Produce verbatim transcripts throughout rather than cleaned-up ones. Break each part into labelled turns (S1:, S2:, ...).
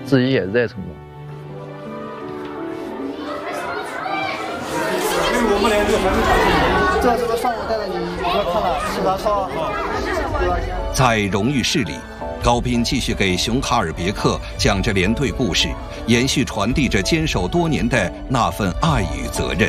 S1: 自己也在成长。
S2: 我们连这个还没打。这这个上午带着你，你快看了，是他说。
S3: 在荣誉室里，高斌继续给熊卡尔别克讲着连队故事，延续传递着坚守多年的那份爱与责任。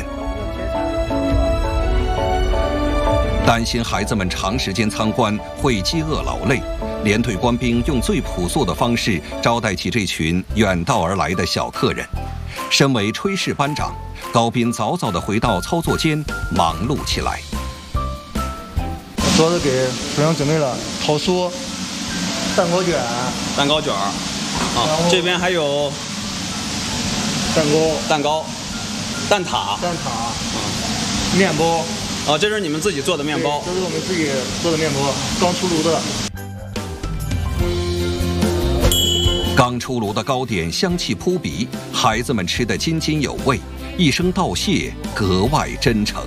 S3: 担心孩子们长时间参观会饥饿劳累，连队官兵用最朴素的方式招待起这群远道而来的小客人。身为炊事班长，高斌早早地回到操作间忙碌起来。
S2: 主要是给学生准备了桃酥、蛋糕卷、
S4: 蛋糕卷儿，啊，这边还有
S2: 蛋糕、
S4: 蛋糕、蛋挞、
S2: 蛋挞、面包。
S4: 啊，这是你们自己做的面包？
S2: 这是我们自己做的面包，刚出炉的。
S3: 刚出炉的糕点香气扑鼻，孩子们吃得津津有味，一声道谢格外真诚。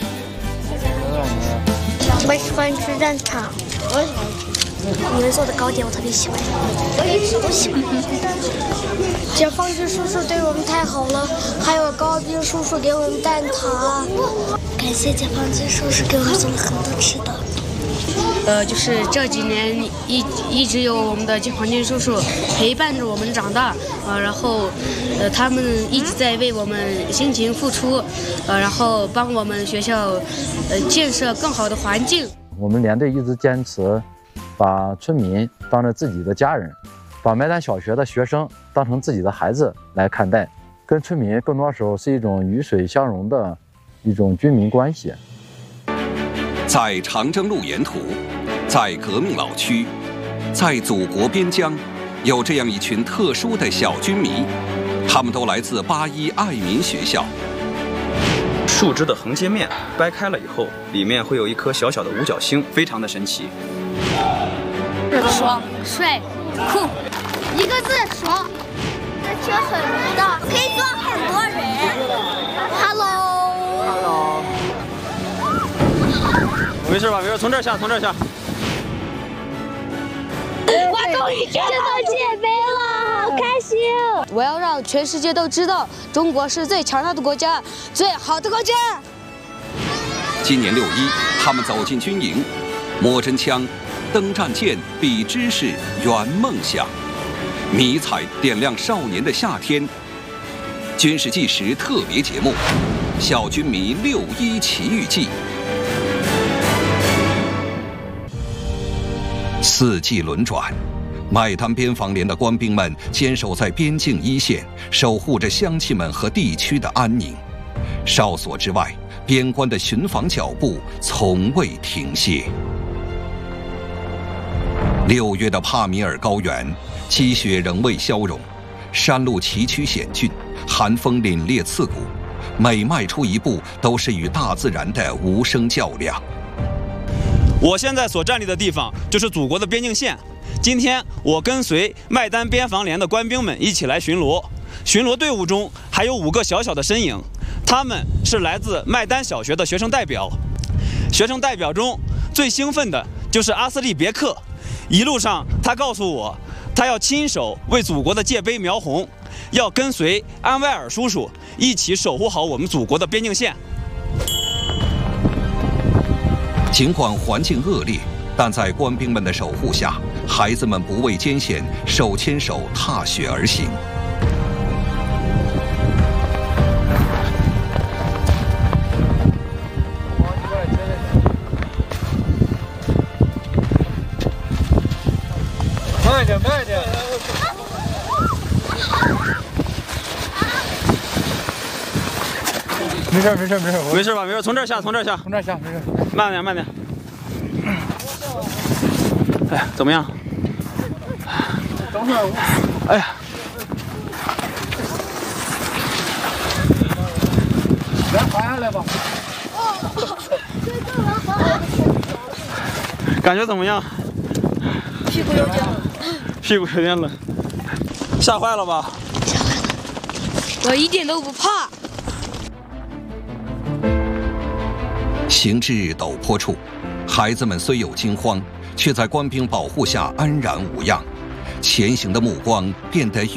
S5: 我喜欢吃蛋挞，我喜欢吃。你们做的糕点我特别喜欢，我一直都喜欢。解放军叔叔对我们太好了，还有高斌叔叔给我们蛋挞。感谢解放军叔叔给我们做了很多吃的。
S6: 呃，就是这几年一一直有我们的解放军叔叔陪伴着我们长大，呃，然后，呃，他们一直在为我们辛勤付出，呃，然后帮我们学校，呃，建设更好的环境。
S1: 我们连队一直坚持把村民当成自己的家人，把麦丹小学的学生当成自己的孩子来看待，跟村民更多时候是一种鱼水相融的一种军民关系。
S3: 在长征路沿途，在革命老区，在祖国边疆，有这样一群特殊的小军迷，他们都来自八一爱民学校。
S4: 树枝的横截面掰开了以后，里面会有一颗小小的五角星，非常的神奇。
S5: 爽、帅、酷，一个字爽。这车很大，可以坐很多人。Hello。Hello。
S4: 没事吧？没事，从这儿下，从这儿下。
S5: 我终于见到姐妹了，好开心！
S6: 我要让全世界都知道，中国是最强大的国家，最好的国家。
S3: 今年六一，他们走进军营，摸真枪，登战舰，比知识，圆梦想，迷彩点亮少年的夏天。军事纪实特别节目《小军迷六一奇遇记》。四季轮转，麦丹边防连的官兵们坚守在边境一线，守护着乡亲们和地区的安宁。哨所之外，边关的巡防脚步从未停歇。六月的帕米尔高原，积雪仍未消融，山路崎岖险峻，寒风凛冽刺骨，每迈出一步都是与大自然的无声较量。
S4: 我现在所站立的地方就是祖国的边境线。今天我跟随麦丹边防连的官兵们一起来巡逻，巡逻队伍中还有五个小小的身影，他们是来自麦丹小学的学生代表。学生代表中最兴奋的就是阿斯利别克，一路上他告诉我，他要亲手为祖国的界碑描红，要跟随安威尔叔叔一起守护好我们祖国的边境线。
S3: 尽管环境恶劣，但在官兵们的守护下，孩子们不畏艰险，手牵手踏雪而行。
S2: 慢点，慢点。没事，没事，没事，
S4: 没事吧？没事，从这儿下，从这儿下，
S2: 从这儿下，没事。
S4: 慢点，慢点。哎，怎么样？
S2: 等会儿。
S4: 哎呀，
S2: 来滑下来吧。
S4: 感觉怎么样？
S5: 屁股有点冷。
S4: 屁股有点冷。吓坏了吧？
S6: 吓坏了。我一点都不怕。
S3: 行至陡坡处，孩子们虽有惊慌，却在官兵保护下安然无恙，前行的目光变得